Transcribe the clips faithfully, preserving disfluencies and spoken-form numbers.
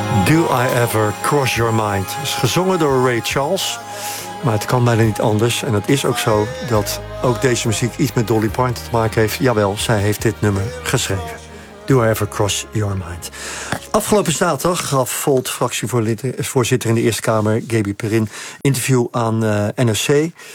Do I Ever Cross Your Mind. Het is gezongen door Ray Charles. Maar het kan bijna niet anders. En het is ook zo dat ook deze muziek iets met Dolly Parton te maken heeft. Jawel, zij heeft dit nummer geschreven. Do I Ever Cross Your Mind. Afgelopen zaterdag gaf Volt, fractievoorzitter in de Eerste Kamer, Gaby Perrin, interview aan uh, N R C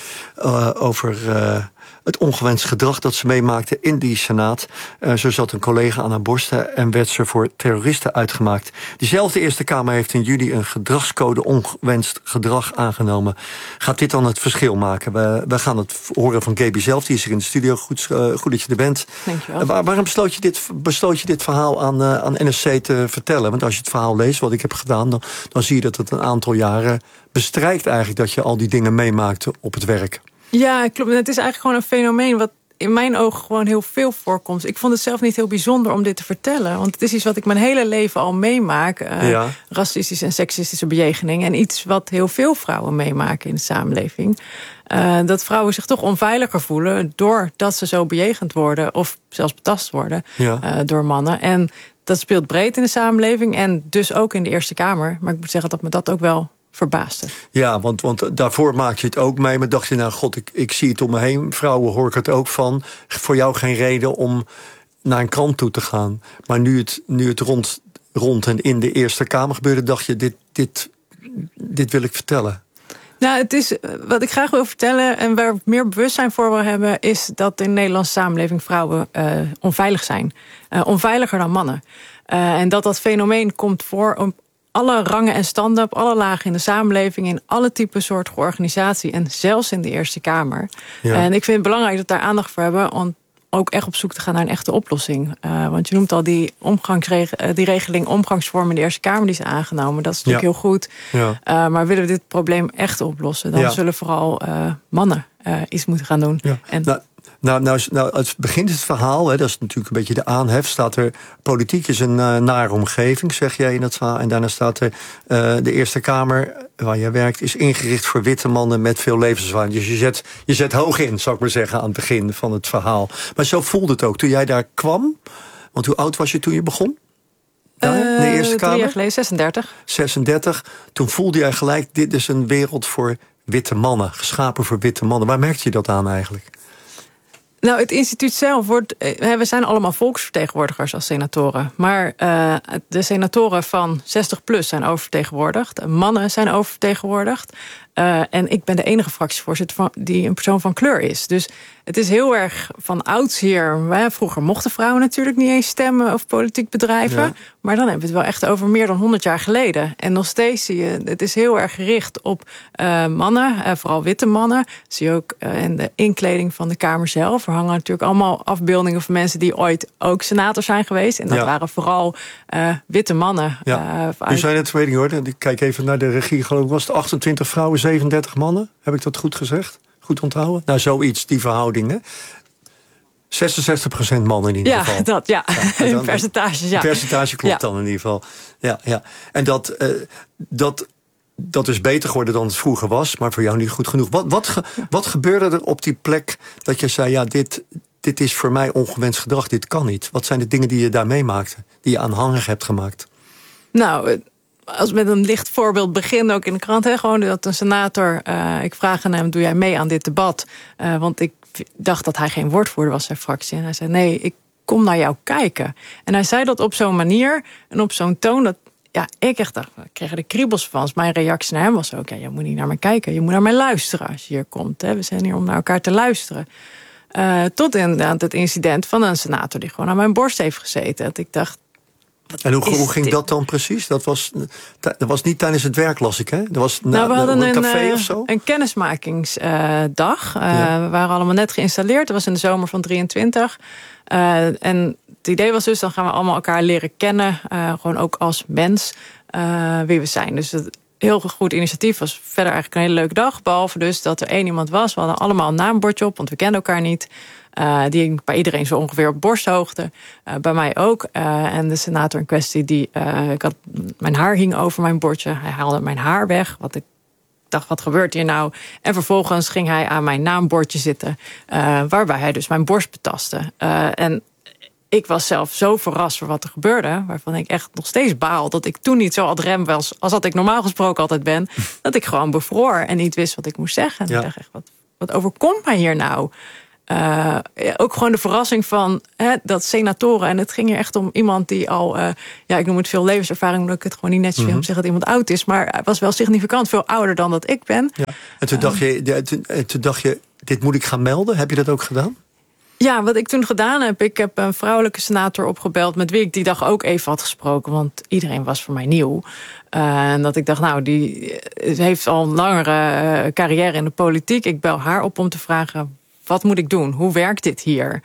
uh, over uh, het ongewenst gedrag dat ze meemaakte in die Senaat. Uh, zo zat een collega aan haar borsten en werd ze voor terroristen uitgemaakt. Diezelfde Eerste Kamer heeft in juli een gedragscode ongewenst gedrag aangenomen. Gaat dit dan het verschil maken? We, we gaan het horen van Gaby zelf, die is hier in de studio. Goed, uh, goed dat je er bent. Dankjewel. Uh, waar, waarom besloot je dit, besloot je dit verhaal aan, uh, aan N R C te vertellen? Want als je het verhaal leest, wat ik heb gedaan, dan, dan zie je dat het een aantal jaren bestrijkt eigenlijk dat je al die dingen meemaakte op het werk. Ja, klopt. Het is eigenlijk gewoon een fenomeen wat in mijn ogen gewoon heel veel voorkomt. Ik vond het zelf niet heel bijzonder om dit te vertellen. Want het is iets wat ik mijn hele leven al meemaak. Uh, ja. Racistische en seksistische bejegeningen. En iets wat heel veel vrouwen meemaken in de samenleving. Uh, dat vrouwen zich toch onveiliger voelen doordat ze zo bejegend worden. Of zelfs betast worden ja. uh, door mannen. En dat speelt breed in de samenleving. En dus ook in de Eerste Kamer. Maar ik moet zeggen dat me dat ook wel verbaasde. Ja, want, want daarvoor maak je het ook mee. Maar dacht je, nou god, ik, ik zie het om me heen. Vrouwen hoor ik het ook van. Voor jou geen reden om naar een krant toe te gaan. Maar nu het, nu het rond, rond en in de Eerste Kamer gebeurde, dacht je, dit, dit, dit wil ik vertellen. Nou, het is, wat ik graag wil vertellen en waar we meer bewustzijn voor wil hebben, is dat in de Nederlandse samenleving vrouwen uh, onveilig zijn. Uh, onveiliger dan mannen. Uh, en dat dat fenomeen komt voor op alle rangen en standen, op alle lagen in de samenleving, in alle typen soorten organisatie en zelfs in de Eerste Kamer. Ja. En ik vind het belangrijk dat we daar aandacht voor hebben, om ook echt op zoek te gaan naar een echte oplossing. Uh, want je noemt al die, omgangsreg- die regeling omgangsvorm in de Eerste Kamer die is aangenomen. Dat is natuurlijk ja. heel goed. Ja. Uh, maar willen we dit probleem echt oplossen, dan ja. zullen vooral uh, mannen uh, iets moeten gaan doen. Ja. En nou, Nou, nou, nou, het begint het verhaal, hè, dat is natuurlijk een beetje de aanhef. Staat er, politiek is een uh, nare omgeving, zeg jij in het verhaal. En daarna staat er, uh, de Eerste Kamer, waar jij werkt, is ingericht voor witte mannen met veel levenservaring. Dus je zet, je zet hoog in, zou ik maar zeggen, aan het begin van het verhaal. Maar zo voelde het ook toen jij daar kwam. Want hoe oud was je toen je begon? Daar, uh, in de Eerste Kamer? Drie jaar geleden, zesendertig. zesendertig. Toen voelde jij gelijk, dit is een wereld voor witte mannen. Geschapen voor witte mannen. Waar merkte je dat aan eigenlijk? Nou, het instituut zelf wordt... We zijn allemaal volksvertegenwoordigers als senatoren. Maar uh, de senatoren van zestig plus zijn oververtegenwoordigd. Mannen zijn oververtegenwoordigd. Uh, en ik ben de enige fractievoorzitter van, die een persoon van kleur is. Dus het is heel erg van oudsher. Vroeger mochten vrouwen natuurlijk niet eens stemmen of politiek bedrijven. Ja. Maar dan hebben we het wel echt over meer dan honderd jaar geleden. En nog steeds zie je, het is heel erg gericht op uh, mannen. Uh, vooral witte mannen. Zie je ook uh, in de inkleding van de Kamer zelf. Er hangen natuurlijk allemaal afbeeldingen van mensen die ooit ook senator zijn geweest. En dat ja. waren vooral uh, witte mannen. Ja. Uh, nu zijn het, weet ik hoor, ik kijk even naar de regie. Geloof ik was het achtentwintig vrouwen, zevenendertig mannen. Heb ik dat goed gezegd? Goed onthouden? Nou, zoiets, die verhoudingen. zesenzestig procent mannen in ieder ja, geval. Dat, ja, ja. In percentages, ja. Percentage klopt ja. dan in ieder geval. Ja, ja. En dat, uh, dat, dat is beter geworden dan het vroeger was, maar voor jou niet goed genoeg. Wat, wat, ge, wat gebeurde er op die plek dat je zei, ja, dit, dit is voor mij ongewenst gedrag, dit kan niet? Wat zijn de dingen die je daar meemaakte, die je aanhangig hebt gemaakt? Nou, als met een licht voorbeeld begin, ook in de krant, hè, gewoon dat een senator, uh, ik vraag aan hem, doe jij mee aan dit debat? Uh, want ik dacht dat hij geen woordvoerder was, zijn fractie. En hij zei, nee, ik kom naar jou kijken. En hij zei dat op zo'n manier en op zo'n toon dat, ja, ik echt dacht, ik kreeg er de kriebels van. Mijn reactie naar hem was ook, ja, je moet niet naar mij kijken, je moet naar mij luisteren als je hier komt. Hè. We zijn hier om naar elkaar te luisteren. Uh, tot inderdaad het incident van een senator die gewoon aan mijn borst heeft gezeten. Dat ik dacht, en hoe, hoe ging dit? dat dan precies? Dat was, dat was niet tijdens het werk, las ik, hè? Dat was na, nou, we hadden een, een café uh, of zo? Een kennismakingsdag. Uh, uh, ja. We waren allemaal net geïnstalleerd. Dat was in de zomer van drieëntwintig. Uh, en het idee was dus, dan gaan we allemaal elkaar leren kennen. Uh, gewoon ook als mens, uh, wie we zijn. Dus het heel goed initiatief was verder eigenlijk een hele leuke dag. Behalve dus dat er één iemand was. We hadden allemaal een naambordje op, want we kenden elkaar niet. Uh, die hing bij iedereen zo ongeveer op borsthoogte. Uh, bij mij ook. Uh, en de senator in kwestie, die, uh, ik had, mijn haar hing over mijn bordje. Hij haalde mijn haar weg. Wat ik dacht, wat gebeurt hier nou? En vervolgens ging hij aan mijn naambordje zitten. Uh, waarbij hij dus mijn borst betastte. Uh, en ik was zelf zo verrast voor wat er gebeurde, waarvan ik echt nog steeds baal dat ik toen niet zo ad rem was als dat ik normaal gesproken altijd ben, dat ik gewoon bevroor en niet wist wat ik moest zeggen. En ja. ik dacht echt, wat, wat overkomt mij hier nou? Uh, ook gewoon de verrassing van hè, dat senatoren, en het ging hier echt om iemand die al, uh, ja, ik noem het veel levenservaring, omdat ik het gewoon niet netjes mm-hmm. wil zeggen dat iemand oud is, maar hij was wel significant veel ouder dan dat ik ben. Ja. En toen, uh, dacht je, toen, toen dacht je, dit moet ik gaan melden. Heb je dat ook gedaan? Ja, wat ik toen gedaan heb, ik heb een vrouwelijke senator opgebeld met wie ik die dag ook even had gesproken, want iedereen was voor mij nieuw. Uh, en dat ik dacht, nou, die heeft al een langere uh, carrière in de politiek. Ik bel haar op om te vragen, wat moet ik doen? Hoe werkt dit hier?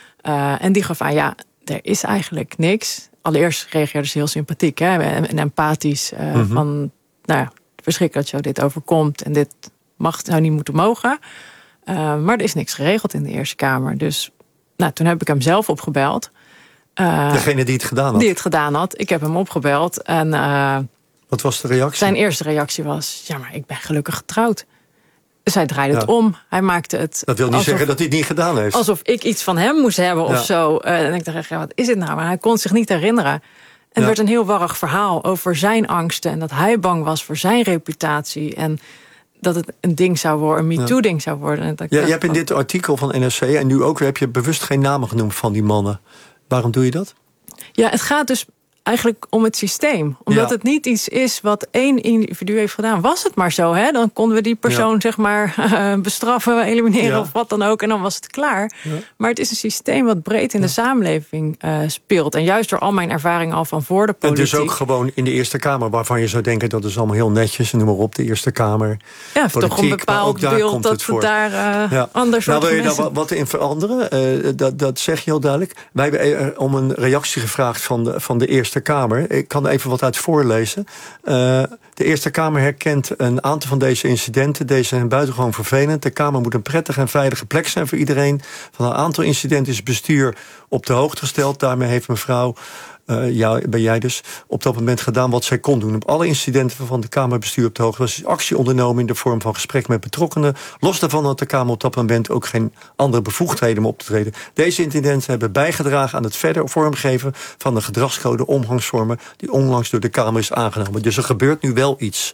Uh, en die gaf aan, ja, er is eigenlijk niks. Allereerst reageerde ze heel sympathiek, hè, en, en empathisch. Uh, mm-hmm. Van, nou ja, verschrikkelijk dat jou dit overkomt en dit mag, zou niet moeten mogen. Uh, maar er is niks geregeld in de Eerste Kamer. Dus nou, toen heb ik hem zelf opgebeld. Uh, Degene die het gedaan had? Die het gedaan had. Ik heb hem opgebeld. En, uh, wat was de reactie? Zijn eerste reactie was, ja, maar ik ben gelukkig getrouwd. Dus hij draaide ja. het om. Hij maakte het. Dat wil niet alsof, zeggen dat hij het niet gedaan heeft. Alsof ik iets van hem moest hebben ja. of zo. Uh, en ik dacht, ja, wat is het nou? Maar hij kon zich niet herinneren. En het ja. werd een heel warrig verhaal over zijn angsten. En dat hij bang was voor zijn reputatie. En dat het een ding zou worden, een MeToo-ding ja. zou worden. En dat ja, je hebt in dit artikel van N R C en nu ook heb je bewust geen namen genoemd van die mannen. Waarom doe je dat? Ja, het gaat dus eigenlijk om het systeem. Omdat ja. het niet iets is wat één individu heeft gedaan. Was het maar zo, hè? Dan konden we die persoon ja. zeg maar uh, bestraffen, elimineren ja. of wat dan ook. En dan was het klaar. Ja. Maar het is een systeem wat breed in ja. de samenleving uh, speelt. En juist door al mijn ervaring al van voor de politiek. En dus ook gewoon in de Eerste Kamer, waarvan je zou denken dat is allemaal heel netjes. En noem maar op, de Eerste Kamer. Ja, politiek, toch een bepaald beeld dat het daar uh, ja. anders nou, wordt. Wil je daar wat in veranderen? Uh, dat, dat zeg je heel duidelijk. Wij hebben uh, om een reactie gevraagd van de, van de Eerste Kamer. Ik kan er even wat uit voorlezen. Uh, de Eerste Kamer herkent een aantal van deze incidenten. Deze zijn buitengewoon vervelend. De Kamer moet een prettige en veilige plek zijn voor iedereen. Van een aantal incidenten is het bestuur op de hoogte gesteld. Daarmee heeft mevrouw, uh, ja, ben jij dus, op dat moment gedaan wat zij kon doen. Op alle incidenten waarvan de Kamerbestuur op de hoogte was, is actie ondernomen in de vorm van gesprek met betrokkenen. Los daarvan had de Kamer op dat moment ook geen andere bevoegdheden om op te treden. Deze incidenten hebben bijgedragen aan het verder vormgeven van de gedragscode omgangsvormen die onlangs door de Kamer is aangenomen. Dus er gebeurt nu wel iets.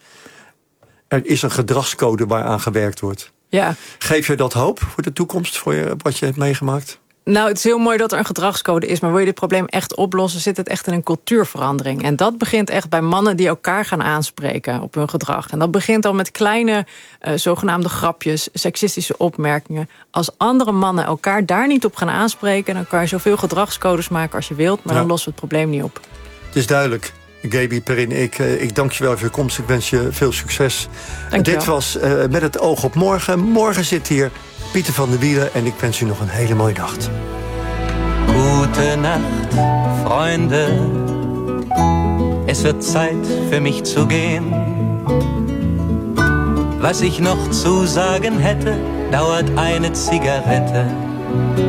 Er is een gedragscode waaraan gewerkt wordt. Ja. Geef je dat hoop voor de toekomst, voor je, wat je hebt meegemaakt? Nou, het is heel mooi dat er een gedragscode is, maar wil je dit probleem echt oplossen, zit het echt in een cultuurverandering. En dat begint echt bij mannen die elkaar gaan aanspreken op hun gedrag. En dat begint al met kleine uh, zogenaamde grapjes, seksistische opmerkingen. Als andere mannen elkaar daar niet op gaan aanspreken, dan kan je zoveel gedragscodes maken als je wilt, maar ja. dan lossen we het probleem niet op. Het is duidelijk. Gaby Perrin, ik, ik dank je wel voor je komst. Ik wens je veel succes. Dit was uh, Met het oog op morgen. Morgen zit hier Pieter van der Wielen en ik wens u nog een hele mooie nacht. Gute Nacht, Freunde. Es wird Zeit für mich zu gehen. Was ich noch zu sagen hätte, dauert eine Zigarette.